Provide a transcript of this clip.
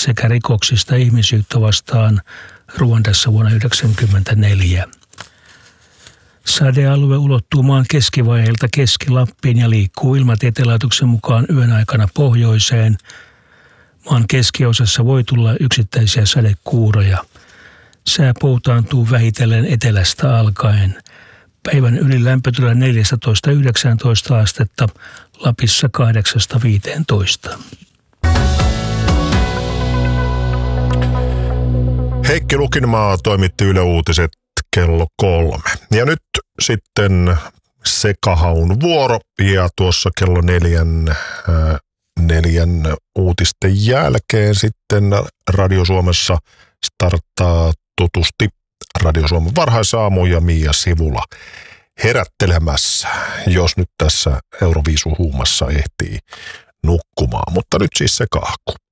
sekä rikoksista ihmisyyttä vastaan Ruandassa vuonna 1994. Sadealue ulottuu maan keskivaiheelta Keski-Lappiin ja liikkuu Ilmatieteen mukaan yön aikana pohjoiseen. Maan keskiosassa voi tulla yksittäisiä sadekuuroja. Sää poutaantuu vähitellen etelästä alkaen. Päivän ylilämpötila 14–19 astetta, Lapissa 8–15. Heikki Lukinmaa toimitti Yle Uutiset kello 3. Ja nyt sitten Sekahaun vuoro ja tuossa kello 4 uutisten jälkeen sitten Radio Suomessa starttaa tutusti Radio Suomen varhaisaamu ja Mia Sivula herättelemässä, jos nyt tässä Euroviisuhuumassa ehtii nukkumaan. Mutta nyt siis se kahku.